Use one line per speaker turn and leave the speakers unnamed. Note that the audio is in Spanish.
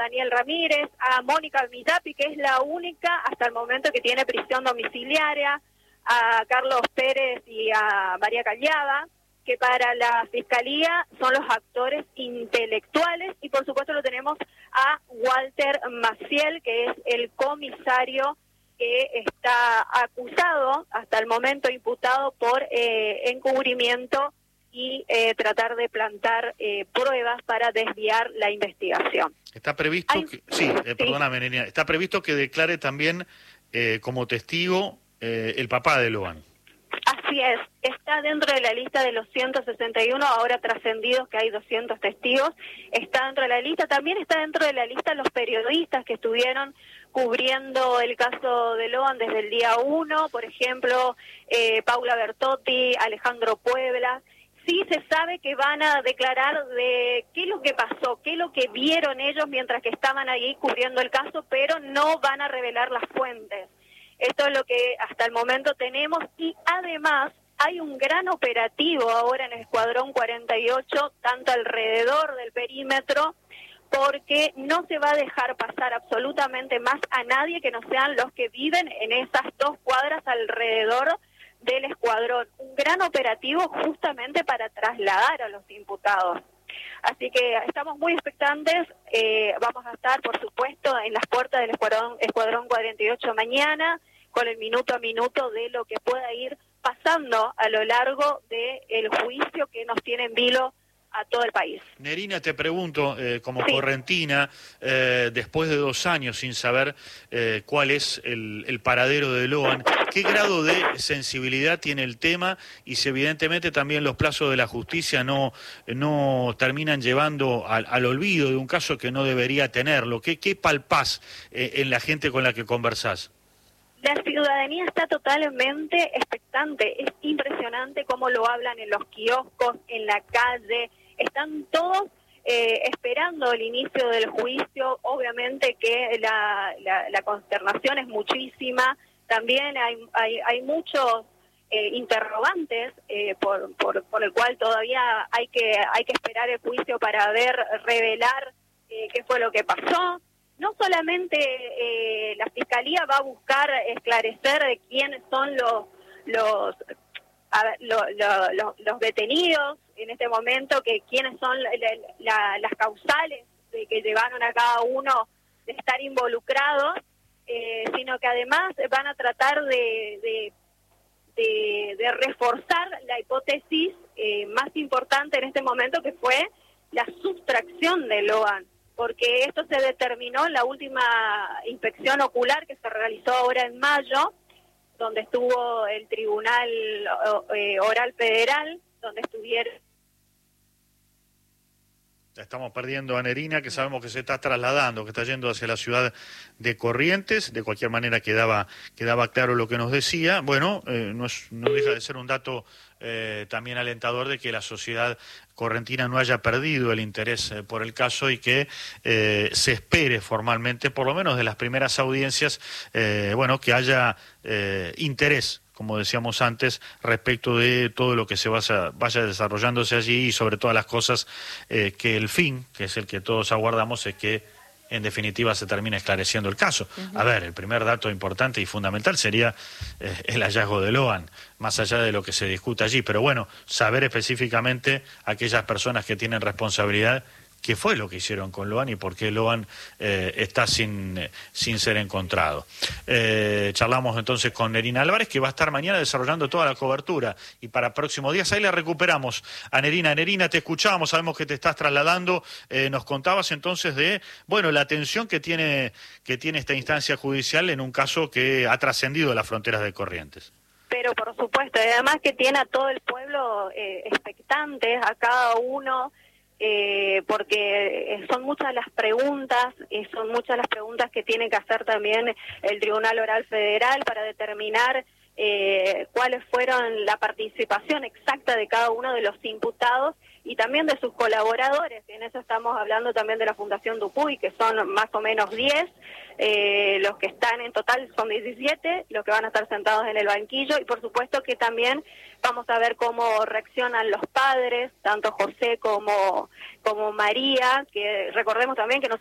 Daniel Ramírez, a Mónica Millapi, que es la única hasta el momento que tiene prisión domiciliaria, a Carlos Pérez y a María Callada, que para la Fiscalía son los actores intelectuales, y por supuesto lo tenemos a Walter Maciel, que es el comisario que está acusado, hasta el momento imputado por encubrimiento y tratar de plantar pruebas para desviar la investigación.
Está previsto perdóname, Nerina, está previsto que declare también como testigo el papá de Loan.
Así es, está dentro de la lista de los 161, ahora trascendidos que hay 200 testigos, está dentro de la lista, también está dentro de la lista los periodistas que estuvieron cubriendo el caso de Loan desde el día 1, por ejemplo, Paula Bertotti, Alejandro Puebla. Sí se sabe que van a declarar de qué es lo que pasó, qué es lo que vieron ellos mientras que estaban ahí cubriendo el caso, pero no van a revelar las fuentes. Esto es lo que hasta el momento tenemos, y además hay un gran operativo ahora en el Escuadrón 48, tanto alrededor del perímetro, porque no se va a dejar pasar absolutamente más a nadie que no sean los que viven en esas 2 cuadras alrededor del escuadrón. Un gran operativo justamente para trasladar a los imputados. Así que estamos muy expectantes, vamos a estar, por supuesto, en las puertas del Escuadrón 48 mañana, con el minuto a minuto de lo que pueda ir pasando a lo largo del juicio que nos tiene en vilo a todo el país.
Nerina, te pregunto, como correntina, después de 2 años sin saber cuál es el paradero de Loan, ¿qué grado de sensibilidad tiene el tema? Y si evidentemente también los plazos de la justicia no terminan llevando al olvido de un caso que no debería tenerlo. ¿Qué palpás en la gente con la que conversás?
La ciudadanía está totalmente expectante, es impresionante cómo lo hablan en los kioscos, en la calle, están todos esperando el inicio del juicio. Obviamente que la consternación es muchísima, también hay muchos interrogantes por el cual todavía hay que esperar el juicio para revelar qué fue lo que pasó. No solamente la Fiscalía va a buscar esclarecer de quiénes son los detenidos en este momento, que quiénes son las causales de que llevaron a cada uno de estar involucrados, sino que además van a tratar de reforzar la hipótesis más importante en este momento, que fue la sustracción de Loan, porque esto se determinó en la última inspección ocular que se realizó ahora en mayo, donde estuvo el Tribunal Oral Federal, donde estuvieron...
Estamos perdiendo a Nerina, que sabemos que se está trasladando, que está yendo hacia la ciudad de Corrientes. De cualquier manera quedaba claro lo que nos decía. Bueno, no deja de ser un dato también alentador de que la sociedad correntina no haya perdido el interés por el caso, y que se espere formalmente, por lo menos de las primeras audiencias, que haya interés, como decíamos antes, respecto de todo lo que se vaya desarrollándose allí, y sobre todas las cosas que el fin, que es el que todos aguardamos, es que en definitiva se termine esclareciendo el caso. A ver, el primer dato importante y fundamental sería el hallazgo de Loan, más allá de lo que se discuta allí, pero bueno, saber específicamente aquellas personas que tienen responsabilidad, qué fue lo que hicieron con Loan y por qué Loan está sin ser encontrado. Charlamos entonces con Nerina Álvarez, que va a estar mañana desarrollando toda la cobertura, y para próximos días ahí la recuperamos a Nerina. Nerina, te escuchábamos, sabemos que te estás trasladando, nos contabas entonces de la atención que tiene esta instancia judicial en un caso que ha trascendido las fronteras de Corrientes.
Pero por supuesto, además que tiene a todo el pueblo expectantes, a cada uno, porque son muchas las preguntas, que tiene que hacer también el Tribunal Oral Federal para determinar cuáles fueron la participación exacta de cada uno de los imputados y también de sus colaboradores. En eso estamos hablando también de la Fundación Dupuy, que son más o menos 10, los que están en total son 17, los que van a estar sentados en el banquillo, y por supuesto que también vamos a ver cómo reaccionan los padres, tanto José como María, que recordemos también que no